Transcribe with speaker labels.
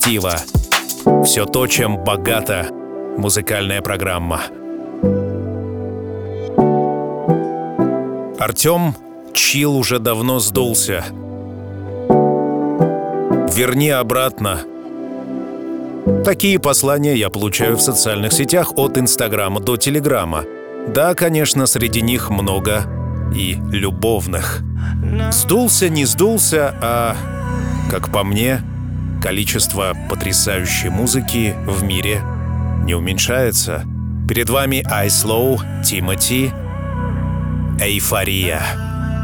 Speaker 1: актива. Все то, чем богата музыкальная программа. Артем, чил уже давно сдулся. Верни обратно. Такие послания я получаю в социальных сетях от Инстаграма до Телеграма. Да, конечно, среди них много и любовных. Сдулся, не сдулся, а, как по мне, количество потрясающей музыки в мире не уменьшается. Перед вами I Slow, Тимати, Эйфория.